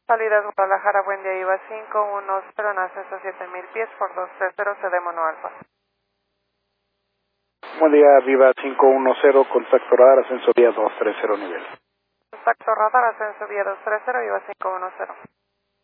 Salida de Guadalajara, buen día, IVA 510 en ascenso a 7000 pies por 230, CD Mono Alfa. Buen día, Viva 510, contacto radar, ascenso vía 230 nivel. Contacto radar, ascenso vía 230, IVA 510.